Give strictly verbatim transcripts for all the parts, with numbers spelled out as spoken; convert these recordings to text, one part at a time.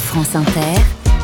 France Inter,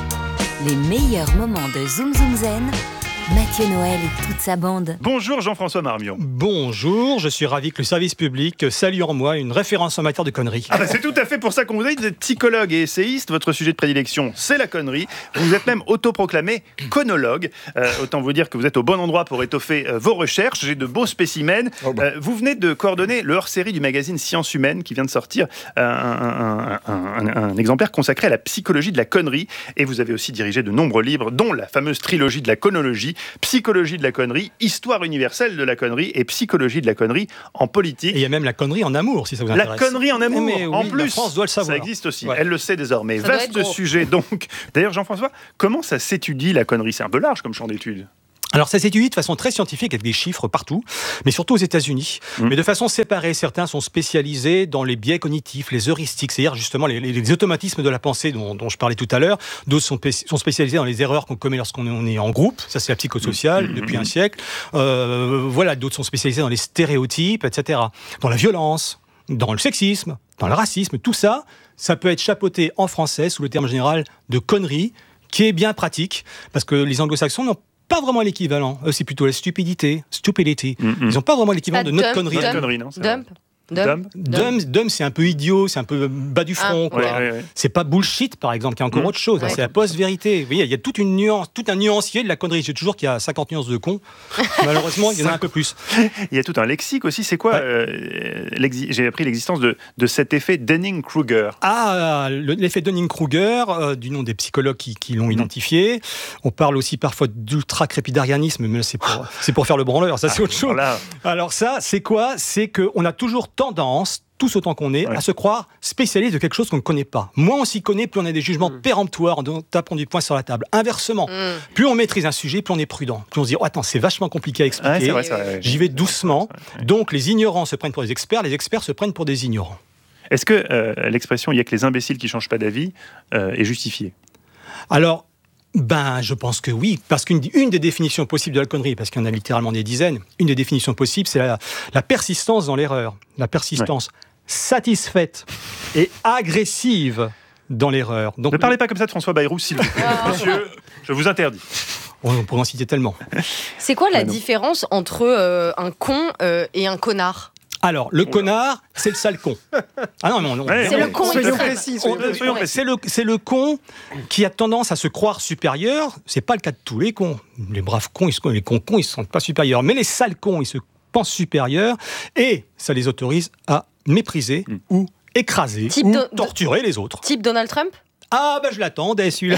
les meilleurs moments de Zoom Zoom Zen, Mathieu Noël et toute sa bande. Bonjour Jean-François Marmion. Bonjour, je suis ravi que le service public salue en moi une référence en matière de conneries. Ah bah c'est tout à fait pour ça qu'on vous a dit, vous êtes psychologue et essayiste, votre sujet de prédilection c'est la connerie, vous êtes même autoproclamé conologue, euh, autant vous dire que vous êtes au bon endroit pour étoffer euh, vos recherches, j'ai de beaux spécimens. Oh bah. euh, vous venez de coordonner le hors-série du magazine Sciences Humaines qui vient de sortir euh, un, un, un, un, un exemplaire consacré à la psychologie de la connerie, et vous avez aussi dirigé de nombreux livres dont la fameuse trilogie de la conologie, Psychologie de la connerie, Histoire universelle de la connerie et Psychologie de la connerie en politique. Et il y a même la connerie en amour, si ça vous intéresse. La connerie en amour, mais en oui, plus. La France doit le savoir. Ça existe aussi, ouais. Elle le sait désormais. Ça Vaste sujet donc. D'ailleurs, Jean-François, comment ça s'étudie la connerie ? C'est un peu large comme champ d'études. Alors ça s'étudie de façon très scientifique avec des chiffres partout, mais surtout aux États-Unis. Mmh. Mais de façon séparée, certains sont spécialisés dans les biais cognitifs, les heuristiques, c'est-à-dire justement les, les, les automatismes de la pensée dont, dont je parlais tout à l'heure. D'autres sont, sont spécialisés dans les erreurs qu'on commet lorsqu'on est en groupe, ça c'est la psychosociale mmh. depuis mmh. un siècle. Euh, voilà, d'autres sont spécialisés dans les stéréotypes, et cetera. Dans la violence, dans le sexisme, dans le racisme, tout ça, ça peut être chapeauté en français sous le terme général de connerie, qui est bien pratique, parce que les anglo-saxons n'ont pas vraiment l'équivalent. Eux, c'est plutôt la stupidité. Stupidity. Mm-hmm. Ils n'ont pas vraiment l'équivalent pas de notre dump, connerie. Dump. connerie non, Dump. Dump. Dump, dump, c'est un peu idiot, c'est un peu bas du front. Ah, quoi. ouais, ouais, ouais. C'est pas bullshit, par exemple, qui est encore mmh. autre chose. Ouais. C'est la post-vérité. Vous voyez, il y a toute une nuance, tout un nuancier de la connerie. Je dis toujours qu'il y a cinquante nuances de con. Malheureusement, il y en a un peu plus. Il y a tout un lexique aussi. C'est quoi ouais. euh, J'ai appris l'existence de, de cet effet Dunning-Kruger. Ah, le, l'effet Dunning-Kruger, euh, du nom des psychologues qui, qui l'ont mmh. identifié. On parle aussi parfois d'ultra-crépidarianisme, mais c'est pour, c'est pour faire le branleur. Ça, c'est autre chose. Voilà. Alors ça, c'est quoi ? C'est qu'on a toujours tendance, tous autant qu'on est, ouais. à se croire spécialiste de quelque chose qu'on ne connaît pas. Moins on s'y connaît, plus on a des jugements mmh. péremptoires, en tapant du poing sur la table. Inversement, mmh. plus on maîtrise un sujet, plus on est prudent. Plus on se dit, oh, attends, c'est vachement compliqué à expliquer, ouais, c'est vrai, c'est vrai, j'y vais doucement. Ouais. Donc les ignorants se prennent pour des experts, les experts se prennent pour des ignorants. Est-ce que euh, l'expression « il n'y a que les imbéciles qui ne changent pas d'avis euh, » est justifiée ? Alors, ben, je pense que oui, parce qu'une une des définitions possibles de la connerie, parce qu'il y en a littéralement des dizaines, une des définitions possibles, c'est la, la persistance dans l'erreur. La persistance ouais. satisfaite et agressive dans l'erreur. Donc, ne parlez pas comme ça de François Bayrou, s'il vous plaît. Monsieur, je vous interdis. On pourrait en citer tellement. C'est quoi la ouais, différence entre euh, un con euh, et un connard ? Alors, le connard, c'est le sale con. Ah non, non, non. Ouais, c'est ouais, le con soyons précis. On, soyons précis. C'est le, c'est le con qui a tendance à se croire supérieur. C'est pas le cas de tous les cons. Les braves cons, ils se, les cons cons, ils se sentent pas supérieurs. Mais les sales cons, ils se pensent supérieurs et ça les autorise à mépriser mmh. ou écraser type ou do- torturer les autres. Type Donald Trump ? Ah, ben bah je l'attendais, celui-là.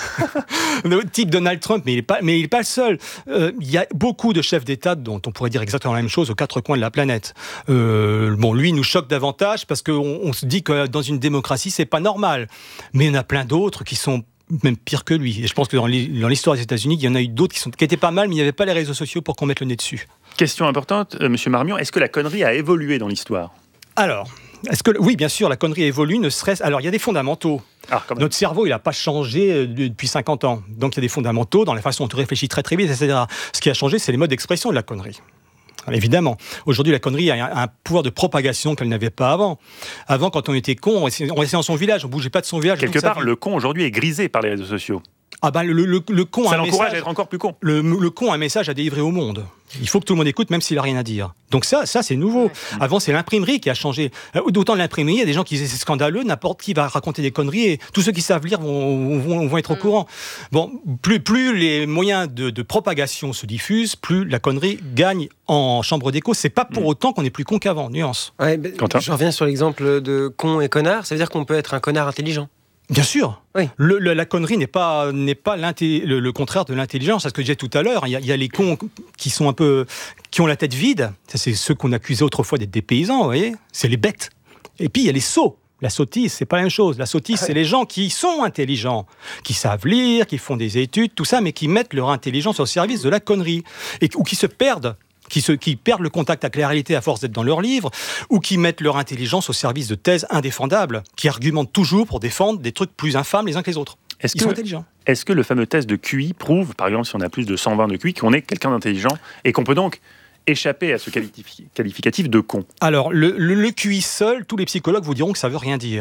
Le type Donald Trump, mais il n'est pas, mais il est pas le seul. Il euh, y a beaucoup de chefs d'État dont on pourrait dire exactement la même chose aux quatre coins de la planète. Euh, bon, lui, il nous choque davantage parce qu'on on se dit que dans une démocratie, c'est pas normal. Mais il y en a plein d'autres qui sont même pires que lui. Et je pense que dans l'histoire des États-Unis, il y en a eu d'autres qui, sont, qui étaient pas mal, mais il n'y avait pas les réseaux sociaux pour qu'on mette le nez dessus. Question importante, euh, Monsieur Marmion, est-ce que la connerie a évolué dans l'histoire ? Alors, est-ce que oui, bien sûr, la connerie évolue, ne serait-ce. Alors, il y a des fondamentaux. Ah, notre cerveau, il n'a pas changé depuis cinquante ans. Donc, il y a des fondamentaux dans la façon dont on réfléchit très très vite, et cetera. Ce qui a changé, c'est les modes d'expression de la connerie. Alors, évidemment. Aujourd'hui, la connerie a un pouvoir de propagation qu'elle n'avait pas avant. Avant, quand on était con, on restait dans son village, on ne bougeait pas de son village. Quelque part, le con aujourd'hui est grisé par les réseaux sociaux. Ah ben, le, le, le con ça a un l'encourage message, à être encore plus con. Le, le con a un message à délivrer au monde. Il faut que tout le monde écoute, même s'il n'a rien à dire. Donc ça, ça c'est nouveau. Ouais. Avant, c'est l'imprimerie qui a changé. D'autant l'imprimerie, il y a des gens qui disaient c'est scandaleux, n'importe qui va raconter des conneries et tous ceux qui savent lire vont, vont, vont être au mmh. courant. Bon, plus, plus les moyens de, de propagation se diffusent, plus la connerie gagne en chambre d'écho. C'est pas pour mmh. autant qu'on est plus con qu'avant, nuance. Ouais, je reviens sur l'exemple de con et connard. Ça veut dire qu'on peut être un connard intelligent. Bien sûr. Oui. Le, le, la connerie n'est pas, n'est pas le, le contraire de l'intelligence. C'est ce que je disais tout à l'heure. Il y a, il y a les cons qui sont un peu, qui ont la tête vide. Ça, c'est ceux qu'on accusait autrefois d'être des paysans, vous voyez. C'est les bêtes. Et puis, il y a les sots. La sottise, c'est pas la même chose. La sottise, c'est les gens qui sont intelligents, qui savent lire, qui font des études, tout ça, mais qui mettent leur intelligence au service de la connerie. Et, ou qui se perdent. Qui, se, qui perdent le contact avec la réalité à force d'être dans leurs livres, ou qui mettent leur intelligence au service de thèses indéfendables, qui argumentent toujours pour défendre des trucs plus infâmes les uns que les autres. Est-ce Ils que, sont intelligents. Est-ce que le fameux test de Q I prouve, par exemple, si on a plus de cent vingt de Q I, qu'on est quelqu'un d'intelligent et qu'on peut donc échapper à ce qualificatif de con ? Alors, le, le, le Q I seul, tous les psychologues vous diront que ça ne veut rien dire.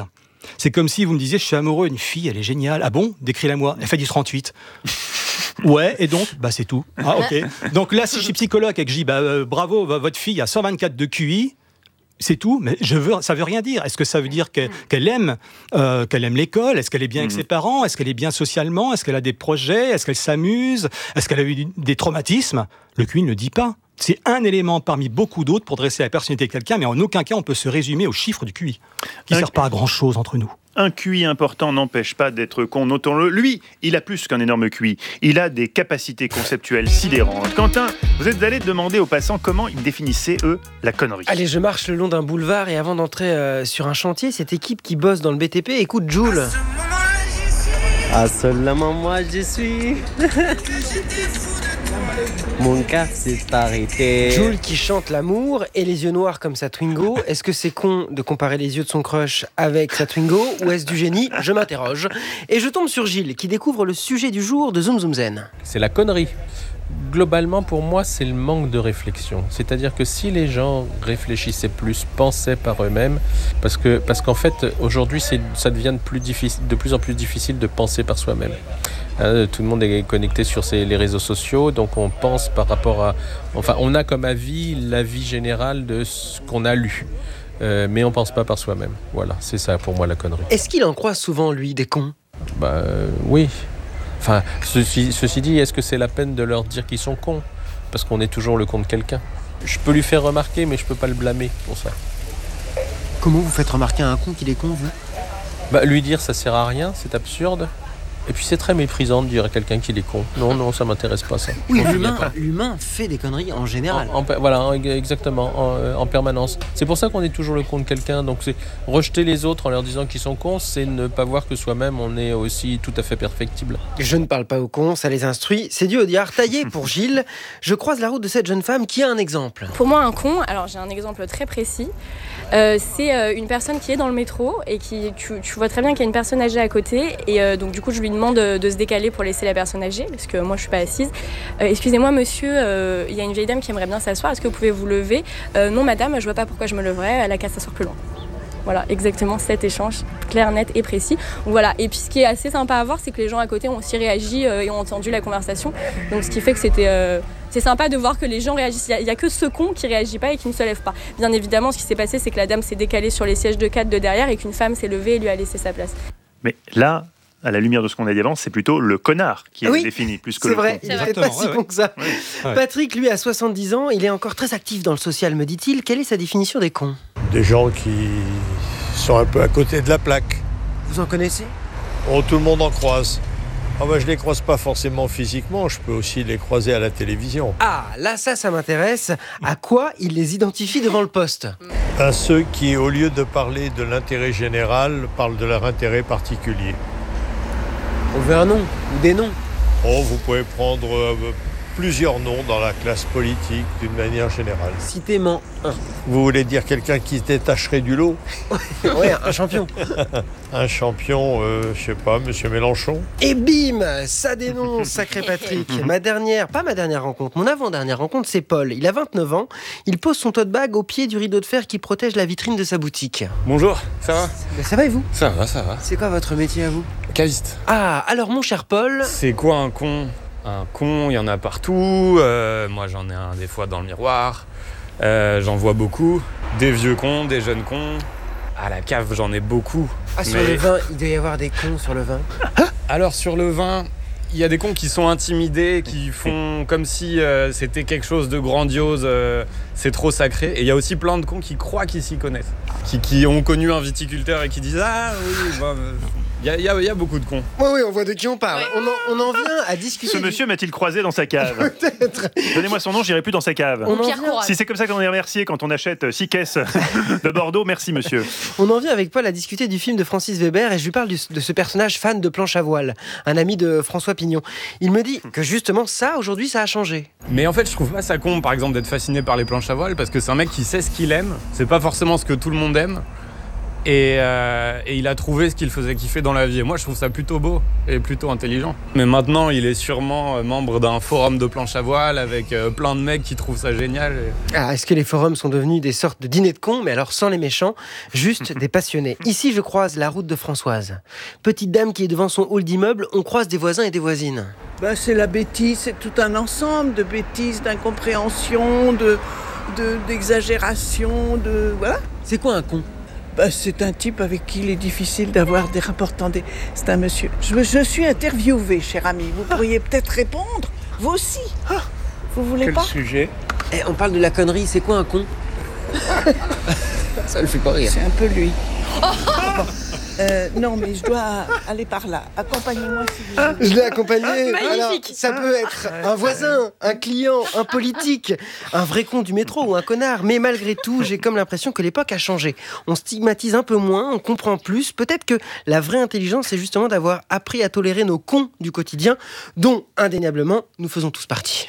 C'est comme si vous me disiez, je suis amoureux d'une fille, elle est géniale. Ah bon? Décris-la moi. Elle fait du trente-huit. Ouais, et donc, bah c'est tout. Ah ok. Donc là, si je suis psychologue et que je dis, bah euh, bravo, votre fille a cent vingt-quatre de Q I, c'est tout, mais je veux, ça veut rien dire. Est-ce que ça veut dire qu'elle, qu'elle aime, euh, qu'elle aime l'école? Est-ce qu'elle est bien avec ses parents? Est-ce qu'elle est bien socialement? Est-ce qu'elle a des projets? Est-ce qu'elle s'amuse? Est-ce qu'elle a eu des traumatismes? Le Q I ne le dit pas. C'est un élément parmi beaucoup d'autres pour dresser la personnalité de quelqu'un, mais en aucun cas on peut se résumer au chiffre du Q I, qui ne sert pas à grand-chose entre nous. Un Q I important n'empêche pas d'être con, notons-le. Lui, il a plus qu'un énorme Q I. Il a des capacités conceptuelles sidérantes. Quentin, vous êtes allé demander aux passants comment ils définissaient, eux, la connerie. Allez, je marche le long d'un boulevard et avant d'entrer euh, sur un chantier, cette équipe qui bosse dans le B T P écoute Jul. Ah, seulement moi j'y suis. Mon cœur s'est arrêté. Jul qui chante l'amour et les yeux noirs comme sa Twingo. Est-ce que c'est con de comparer les yeux de son crush avec sa Twingo ou est-ce du génie? Je m'interroge. Et je tombe sur Gilles qui découvre le sujet du jour de Zoom Zoom Zen. C'est la connerie. Globalement, pour moi, c'est le manque de réflexion. C'est-à-dire que si les gens réfléchissaient plus, pensaient par eux-mêmes, parce que parce qu'en fait, aujourd'hui, c'est, ça devient de plus, difficile, de plus en plus difficile de penser par soi-même. Hein, tout le monde est connecté sur ces, les réseaux sociaux, donc on pense par rapport à... Enfin, on a comme avis l'avis général de ce qu'on a lu. Euh, mais on ne pense pas par soi-même. Voilà, c'est ça pour moi la connerie. Est-ce qu'il en croise souvent, lui, des cons? Bah euh, oui. Enfin, ceci, ceci dit, est-ce que c'est la peine de leur dire qu'ils sont cons? Parce qu'on est toujours le con de quelqu'un. Je peux lui faire remarquer, mais je peux pas le blâmer pour ça. Comment vous faites remarquer à un con qu'il est con, vous? Bah, lui dire ça sert à rien, c'est absurde. Et puis c'est très méprisant de dire à quelqu'un qu'il est con. Non, non, ça m'intéresse pas ça. Oui, l'humain, l'humain fait des conneries en général. En, en, voilà, exactement, en, en permanence. C'est pour ça qu'on est toujours le con de quelqu'un. Donc c'est rejeter les autres en leur disant qu'ils sont cons, c'est ne pas voir que soi-même on est aussi tout à fait perfectible. Je ne parle pas aux cons, ça les instruit. C'est du Audiard taillé pour Gilles. Je croise la route de cette jeune femme qui a un exemple. Pour moi, un con, alors j'ai un exemple très précis. Euh, c'est euh, une personne qui est dans le métro et qui, tu, tu vois très bien qu'il y a une personne âgée à côté et euh, donc du coup je lui demande de, de se décaler pour laisser la personne âgée parce que moi je suis pas assise. Euh, excusez-moi monsieur, euh, il y a une vieille dame qui aimerait bien s'asseoir, est-ce que vous pouvez vous lever? euh, Non madame, je vois pas pourquoi je me leverais, elle a qu'à s'asseoir plus loin. Voilà, exactement cet échange clair, net et précis. Donc voilà. Et puis ce qui est assez sympa à voir, c'est que les gens à côté ont aussi réagi euh, et ont entendu la conversation. Donc ce qui fait que c'était, euh, c'est sympa de voir que les gens réagissent. Il n'y a, a que ce con qui ne réagit pas et qui ne se lève pas. Bien évidemment, ce qui s'est passé, c'est que la dame s'est décalée sur les sièges de quatre de derrière et qu'une femme s'est levée et lui a laissé sa place. Mais là, à la lumière de ce qu'on a dit avant, c'est plutôt le connard qui est oui, défini, plus que c'est le vrai, con. C'est vrai, il n'est pas si ouais, con que ça. Ouais, ouais. Patrick, lui, a soixante-dix ans, il est encore très actif dans le social, me dit-il. Quelle est sa définition des cons? Des gens qui sont un peu à côté de la plaque. Vous en connaissez? Oh, tout le monde en croise. Ah bah, je ne les croise pas forcément physiquement, je peux aussi les croiser à la télévision. Ah, là, ça, ça m'intéresse. À quoi il les identifie devant le poste? À ceux qui, au lieu de parler de l'intérêt général, parlent de leur intérêt particulier. On veut un nom ou des noms? Oh, vous pouvez prendre euh, plusieurs noms dans la classe politique d'une manière générale. Citez-moi un. Vous voulez dire quelqu'un qui se détacherait du lot? Oui, un champion. Un champion, euh, je sais pas, Monsieur Mélenchon. Et bim, ça dénonce, sacré Patrick. Ma dernière, pas ma dernière rencontre, mon avant-dernière rencontre, c'est Paul. Il a vingt-neuf ans, il pose son tote bag au pied du rideau de fer qui protège la vitrine de sa boutique. Bonjour, ça va? Ben, ça va et vous? Ça va, ça va. C'est quoi votre métier à vous? Caviste. Ah, alors mon cher Paul... C'est quoi un con? Un con, il y en a partout. Euh, moi, j'en ai un des fois dans le miroir. Euh, j'en vois beaucoup. Des vieux cons, des jeunes cons. À la cave, j'en ai beaucoup. Ah, sur mais... le vin, il doit y avoir des cons sur le vin. Alors, sur le vin, il y a des cons qui sont intimidés, qui font comme si euh, c'était quelque chose de grandiose, euh, c'est trop sacré. Et il y a aussi plein de cons qui croient qu'ils s'y connaissent. Qui, qui ont connu un viticulteur et qui disent « Ah oui, bah, euh, Il y, a, il, y a, il y a beaucoup de cons. Oui, oui, on voit de qui on parle. On en, on en vient à discuter. Ce monsieur m'a-t-il croisé dans sa cave? Peut-être. Donnez-moi son nom, j'irai plus dans sa cave. On en vient... Si c'est comme ça qu'on est remercié quand on achète six caisses de Bordeaux, merci monsieur. On en vient avec Paul à discuter du film de Francis Weber et je lui parle du, de ce personnage fan de planche à voile, un ami de François Pignon. Il me dit que justement ça, aujourd'hui, ça a changé. Mais en fait, je trouve pas ça con, par exemple, d'être fasciné par les planches à voile parce que c'est un mec qui sait ce qu'il aime. C'est pas forcément ce que tout le monde aime. Et, euh, et il a trouvé ce qu'il faisait kiffer dans la vie. Et moi, je trouve ça plutôt beau et plutôt intelligent. Mais maintenant, il est sûrement euh, membre d'un forum de planche à voile avec euh, plein de mecs qui trouvent ça génial. Et... Ah, est-ce que les forums sont devenus des sortes de dîners de cons, mais alors sans les méchants, juste des passionnés? Ici, je croise la route de Françoise. Petite dame qui est devant son hall d'immeuble, on croise des voisins et des voisines. Bah, c'est la bêtise, c'est tout un ensemble de bêtises, d'incompréhension, de, de, d'exagération, de... Voilà. C'est quoi un con? Bah, c'est un type avec qui il est difficile d'avoir des rapports tendus. C'est un monsieur. Je, je suis interviewé, cher ami. Vous pourriez peut-être répondre, vous aussi. Vous voulez Quel pas? sujet? Eh, on parle de la connerie, c'est quoi un con? Ça le fait pas rire. C'est un peu lui. Bon. Euh, non, mais je dois aller par là. Accompagnez-moi si vous voulez. Je l'ai accompagné. Magnifique. Alors, ça peut être un voisin, un client, un politique, un vrai con du métro ou un connard. Mais malgré tout, j'ai comme l'impression que l'époque a changé. On stigmatise un peu moins, on comprend plus. Peut-être que la vraie intelligence, c'est justement d'avoir appris à tolérer nos cons du quotidien, dont, indéniablement, nous faisons tous partie.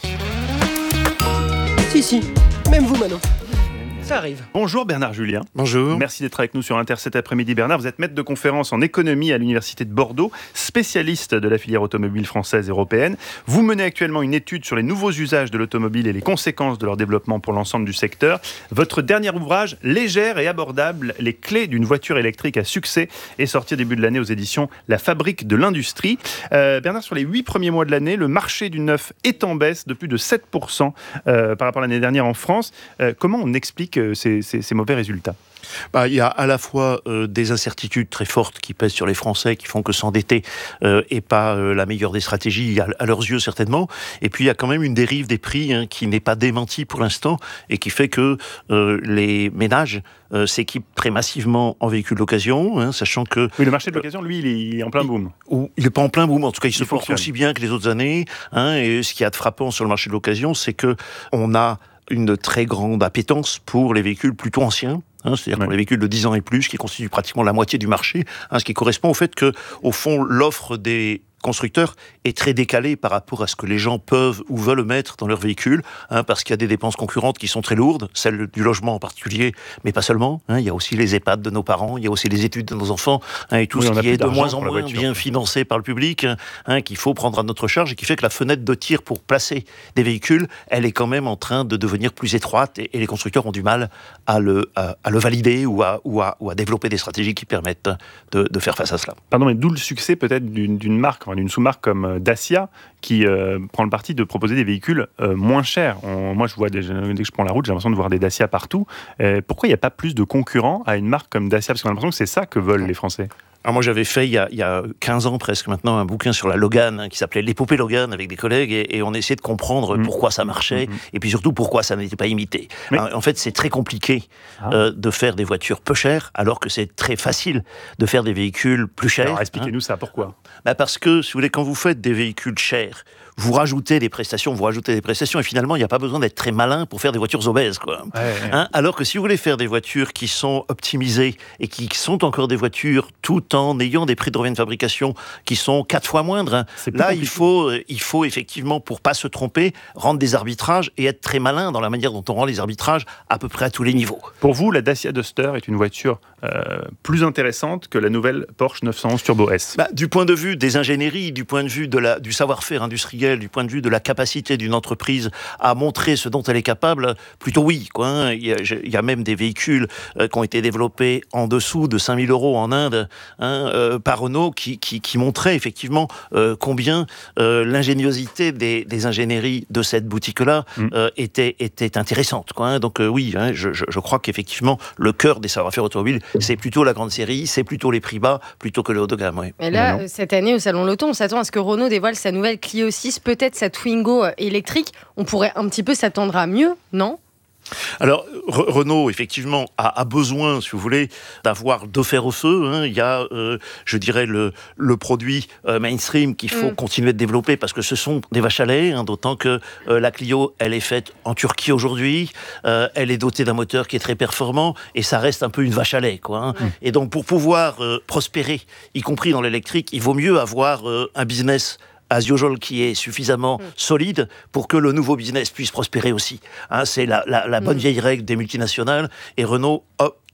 Si, si, même vous, Manon. Ça arrive. Bonjour Bernard Julien. Bonjour. Merci d'être avec nous sur Inter cet après-midi. Bernard, vous êtes maître de conférence en économie à l'Université de Bordeaux, spécialiste de la filière automobile française et européenne. Vous menez actuellement une étude sur les nouveaux usages de l'automobile et les conséquences de leur développement pour l'ensemble du secteur. Votre dernier ouvrage, Légère et abordable, les clés d'une voiture électrique à succès, est sorti au début de l'année aux éditions La Fabrique de l'Industrie. Euh, Bernard, sur les huit premiers mois de l'année, le marché du neuf est en baisse de plus de sept pour cent euh, par rapport à l'année dernière en France. Euh, comment on explique Ces, ces, ces mauvais résultats? Bah, il y a à la fois euh, des incertitudes très fortes qui pèsent sur les Français, qui font que s'endetter euh, est pas euh, la meilleure des stratégies, à, à leurs yeux certainement. Et puis il y a quand même une dérive des prix hein, qui n'est pas démentie pour l'instant et qui fait que euh, les ménages euh, s'équipent très massivement en véhicules d'occasion, hein, sachant que... Oui, le marché de l'occasion, lui, il est, il est en plein boom. Ou, il n'est pas en plein boom, en tout cas il, il se porte fonctionne aussi bien que les autres années. Hein, et ce qui y a de frappant sur le marché de l'occasion, c'est que on a une très grande appétence pour les véhicules plutôt anciens. Hein, c'est-à-dire ouais. pour les véhicules de dix ans et plus, qui constituent pratiquement la moitié du marché, hein, ce qui correspond au fait que, au fond, l'offre des constructeurs est très décalée par rapport à ce que les gens peuvent ou veulent mettre dans leur véhicule, hein, parce qu'il y a des dépenses concurrentes qui sont très lourdes, celles du logement en particulier, mais pas seulement. Hein, il y a aussi les EHPAD de nos parents, il y a aussi les études de nos enfants, hein, et tout oui, ce qui est de moins en moins bien financé par le public, hein, qu'il faut prendre à notre charge, et qui fait que la fenêtre de tir pour placer des véhicules, elle est quand même en train de devenir plus étroite, et, et les constructeurs ont du mal à le, à, à le valider ou à, ou, à, ou à développer des stratégies qui permettent de, de faire face à cela. Pardon, mais d'où le succès peut-être d'une, d'une marque, d'une sous-marque comme Dacia, qui euh, prend le parti de proposer des véhicules euh, moins chers. On, moi, je vois des, dès que je prends la route, j'ai l'impression de voir des Dacia partout. Euh, pourquoi il n'y a pas plus de concurrents à une marque comme Dacia? Parce qu'on a l'impression que c'est ça que veulent les Français. Alors moi, j'avais fait, il y, a, il y a quinze ans presque maintenant, un bouquin sur la Logan, hein, qui s'appelait L'épopée Logan, avec des collègues, et, et on essayait de comprendre mmh. pourquoi ça marchait, mmh. et puis surtout pourquoi ça n'était pas imité. Mais... Alors, en fait, c'est très compliqué ah. euh, de faire des voitures peu chères, alors que c'est très facile de faire des véhicules plus chers. Alors expliquez-nous hein. ça, pourquoi? Bah Parce que, si vous voulez, quand vous faites des véhicules chers, vous rajoutez des prestations, vous rajoutez des prestations, et finalement, il n'y a pas besoin d'être très malin pour faire des voitures obèses, quoi. Ouais, ouais. Hein, alors que si vous voulez faire des voitures qui sont optimisées, et qui sont encore des voitures tout en ayant des prix de revient de fabrication qui sont quatre fois moindres, hein, là, il faut, il faut effectivement, pour pas se tromper, rendre des arbitrages et être très malin dans la manière dont on rend les arbitrages à peu près à tous les niveaux. Pour vous, la Dacia Duster est une voiture euh, plus intéressante que la nouvelle Porsche neuf cent onze Turbo S? Bah, du point de vue des ingénieries, du point de vue de la, du savoir-faire industriel, du point de vue de la capacité d'une entreprise à montrer ce dont elle est capable, plutôt oui, quoi, hein. il, y a, il y a même des véhicules euh, qui ont été développés en dessous de cinq mille euros en Inde, hein, euh, par Renault, qui, qui, qui montraient effectivement euh, combien euh, l'ingéniosité des, des ingénieries de cette boutique-là mmh. euh, était, était intéressante, quoi, hein. Donc euh, oui, hein, je, je, je crois qu'effectivement, le cœur des savoir-faire automobiles, c'est plutôt la grande série, c'est plutôt les prix bas, plutôt que le haut de gamme. Oui. Mais là, euh, cette année, au Salon L'Auto, on s'attend à ce que Renault dévoile sa nouvelle Clio six, peut-être sa Twingo électrique. On pourrait un petit peu s'attendre à mieux, non ? Alors, Re- Renault, effectivement, a, a besoin, si vous voulez, d'avoir deux fers au feu. Hein. Il y a, euh, je dirais, le, le produit euh, mainstream qu'il faut mm. continuer de développer parce que ce sont des vaches à lait, hein, d'autant que euh, la Clio, elle est faite en Turquie aujourd'hui, euh, elle est dotée d'un moteur qui est très performant et ça reste un peu une vache à lait, quoi, hein. Mm. Et donc, pour pouvoir euh, prospérer, y compris dans l'électrique, il vaut mieux avoir euh, un business as usual qui est suffisamment mmh. solide pour que le nouveau business puisse prospérer aussi. Hein, c'est la, la, la bonne mmh. vieille règle des multinationales et Renault opte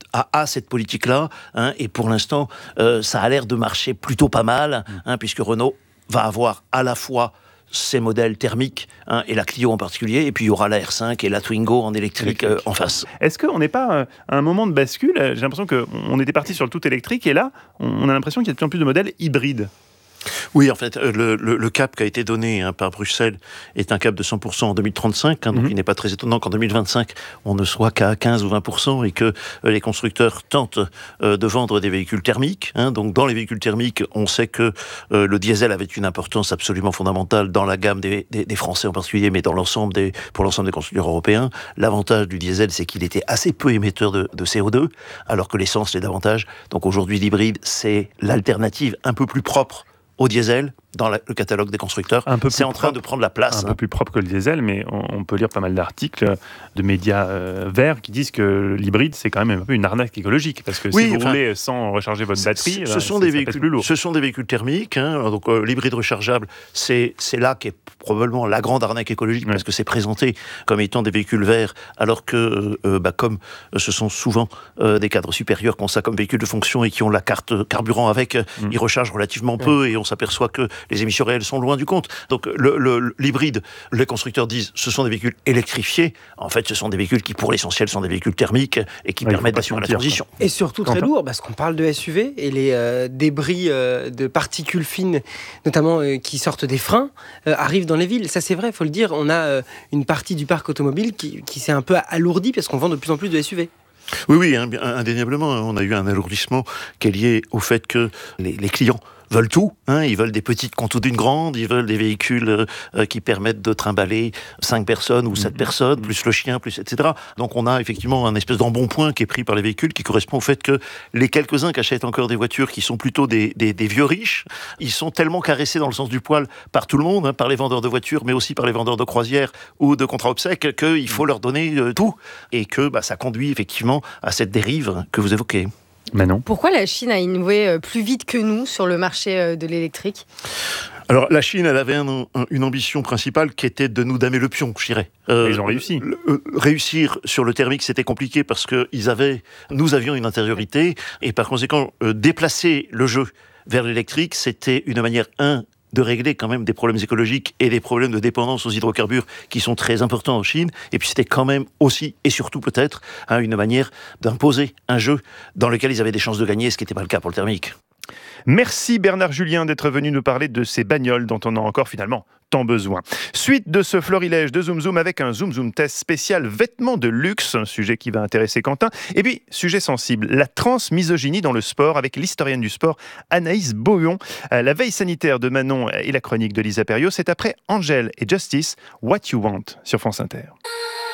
a, a cette politique-là, hein, et pour l'instant, euh, ça a l'air de marcher plutôt pas mal, hein, puisque Renault va avoir à la fois ces modèles thermiques, hein, et la Clio en particulier, et puis il y aura la R cinq et la Twingo en électrique euh, en face. Est-ce qu'on n'est pas euh, à un moment de bascule ? J'ai l'impression qu'on était parti sur le tout électrique, et là, on a l'impression qu'il y a de plus en plus de modèles hybrides. Oui, en fait, le, le, le cap qui a été donné hein, par Bruxelles est un cap de cent pour cent en deux mille trente-cinq, hein, donc mm-hmm. il n'est pas très étonnant qu'en deux mille vingt-cinq, on ne soit qu'à quinze ou vingt pour cent et que euh, les constructeurs tentent euh, de vendre des véhicules thermiques. Hein, donc dans les véhicules thermiques, on sait que euh, le diesel avait une importance absolument fondamentale dans la gamme des, des, des Français en particulier, mais dans l'ensemble des, pour l'ensemble des constructeurs européens. L'avantage du diesel, c'est qu'il était assez peu émetteur de, de C O deux, alors que l'essence l'est davantage. Donc aujourd'hui, l'hybride, c'est l'alternative un peu plus propre au diesel dans la, le catalogue des constructeurs. C'est en train propre, de prendre la place. Un hein. peu plus propre que le diesel, mais on, on peut lire pas mal d'articles de médias euh, verts qui disent que l'hybride, c'est quand même un peu une arnaque écologique, parce que oui, si vous enfin, roulez sans recharger votre batterie, ce, ben, sont, des véhicules, plus lourd. ce sont des véhicules thermiques. Hein, donc euh, l'hybride rechargeable, c'est, c'est là qu'est probablement la grande arnaque écologique, ouais. parce que c'est présenté comme étant des véhicules verts, alors que, euh, bah, comme ce sont souvent euh, des cadres supérieurs qui ont ça comme véhicule de fonction et qui ont la carte carburant avec, mm. ils rechargent relativement ouais. peu et on s'aperçoit que les émissions réelles sont loin du compte. Donc le, le, l'hybride, les constructeurs disent ce sont des véhicules électrifiés. En fait, ce sont des véhicules qui, pour l'essentiel, sont des véhicules thermiques et qui ouais, permettent d'assurer la transition. Et surtout très lourd, parce qu'on parle de S U V et les euh, débris euh, de particules fines, notamment euh, qui sortent des freins, euh, arrivent dans les villes. Ça, c'est vrai, il faut le dire. On a euh, une partie du parc automobile qui, qui s'est un peu alourdie parce qu'on vend de plus en plus de S U V. Oui, oui, indéniablement. On a eu un alourdissement qui est lié au fait que les, les clients veulent tout, hein, ils veulent des petites contours d'une grande, ils veulent des véhicules euh, qui permettent de trimballer cinq personnes ou sept mmh. personnes, plus le chien, plus et cetera. Donc on a effectivement un espèce d'embonpoint qui est pris par les véhicules qui correspond au fait que les quelques-uns qui achètent encore des voitures qui sont plutôt des, des, des vieux riches, ils sont tellement caressés dans le sens du poil par tout le monde, hein, par les vendeurs de voitures, mais aussi par les vendeurs de croisières ou de contrats obsèques, qu'il faut leur donner euh, tout et que bah, ça conduit effectivement à cette dérive que vous évoquez. Manon. Pourquoi la Chine a innové plus vite que nous sur le marché de l'électrique ? Alors, la Chine, elle avait un, un, une ambition principale qui était de nous damer le pion, je dirais. Euh, Ils ont réussi. Le, euh, réussir sur le thermique, c'était compliqué parce que ils avaient, nous avions une intériorité et par conséquent, euh, déplacer le jeu vers l'électrique, c'était une manière, un, de régler quand même des problèmes écologiques et des problèmes de dépendance aux hydrocarbures qui sont très importants en Chine. Et puis c'était quand même aussi, et surtout peut-être, hein, une manière d'imposer un jeu dans lequel ils avaient des chances de gagner, ce qui n'était pas le cas pour le thermique. Merci Bernard Julien d'être venu nous parler de ces bagnoles dont on a encore finalement tant besoin. Suite de ce florilège de Zoom Zoom avec un Zoom Zoom test spécial vêtements de luxe, un sujet qui va intéresser Quentin. Et puis, sujet sensible, la transmisogynie dans le sport avec l'historienne du sport Anaïs Boyon. La veille sanitaire de Manon et la chronique de Lisa Perriot, c'est après Angèle et Justice, What You Want sur France Inter.